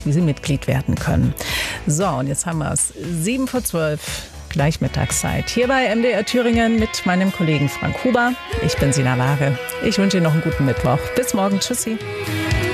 wie Sie Mitglied werden können. So, und jetzt haben wir es. 7:12 gleich Mittagszeit. Hier bei MDR Thüringen mit meinem Kollegen Frank Huber. Ich bin Sina Ware. Ich wünsche Ihnen noch einen guten Mittwoch. Bis morgen. Tschüssi.